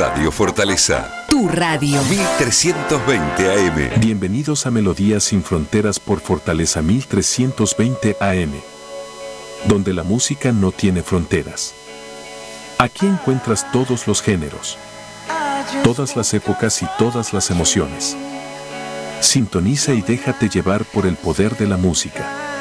Radio Fortaleza. Tu radio. 1320 AM. Bienvenidos a Melodías sin Fronteras por Fortaleza 1320 AM, donde la música no tiene fronteras. Aquí encuentras todos los géneros, todas las épocas y todas las emociones. Sintoniza y déjate llevar por el poder de la música.